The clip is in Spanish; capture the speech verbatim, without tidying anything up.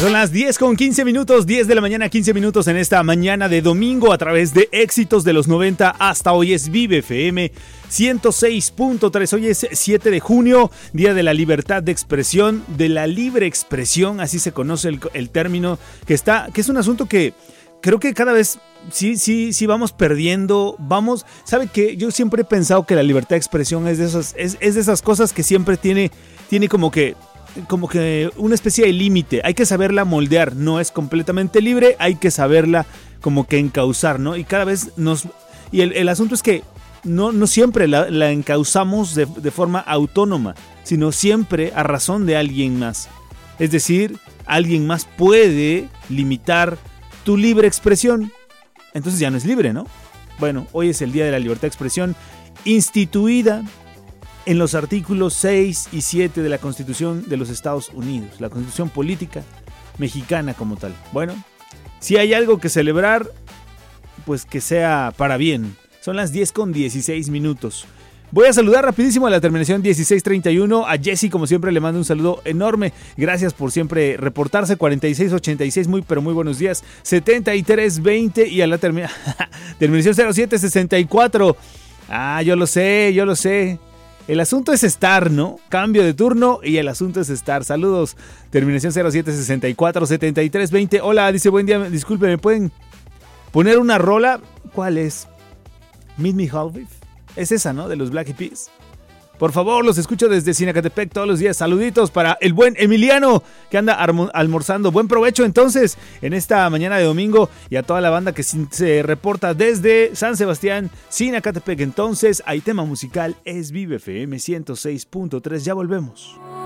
Son las diez con quince minutos, diez de la mañana, quince minutos en esta mañana de domingo a través de Éxitos de los noventa hasta hoy es Vive F M ciento seis punto tres. Hoy es siete de junio, Día de la Libertad de Expresión, de la Libre Expresión, así se conoce el, el término, que está, que es un asunto que creo que cada vez sí, sí, sí vamos perdiendo, vamos, ¿sabe qué? Yo siempre he pensado que la libertad de expresión es de esas, es, es de esas cosas que siempre tiene, tiene como que como que una especie de límite, hay que saberla moldear, no es completamente libre, hay que saberla como que encauzar, ¿no? Y cada vez nos... Y el, el asunto es que no, no siempre la, la encauzamos de, de forma autónoma, sino siempre a razón de alguien más. Es decir, alguien más puede limitar tu libre expresión, entonces ya no es libre, ¿no? Bueno, hoy es el Día de la Libertad de Expresión, instituida en los artículos seis y siete de la Constitución de los Estados Unidos, la Constitución Política Mexicana como tal. Bueno, si hay algo que celebrar, pues que sea para bien. Son las diez con dieciséis minutos. Voy a saludar rapidísimo a la terminación dieciséis treinta y uno. A Jessy, como siempre, le mando un saludo enorme. Gracias por siempre reportarse. cuarenta y seis ochenta y seis, muy pero muy buenos días. setenta y tres veinte y a la termi- terminación cero siete sesenta y cuatro. Ah, yo lo sé, yo lo sé. El asunto es estar, ¿no? Cambio de turno y el asunto es estar. Saludos. Terminación cero siete sesenta y cuatro setenta y tres veinte. Hola, dice buen día. Disculpen, ¿me pueden poner una rola? ¿Cuál es? Meet Me Halfway. Es esa, ¿no? De los Black Eyed Peas. Por favor, los escucho desde Sinacatepec todos los días. Saluditos para el buen Emiliano que anda almorzando. Buen provecho entonces en esta mañana de domingo y a toda la banda que se reporta desde San Sebastián, Sinacatepec. Entonces, hay tema musical, es Vive F M ciento seis punto tres. Ya volvemos.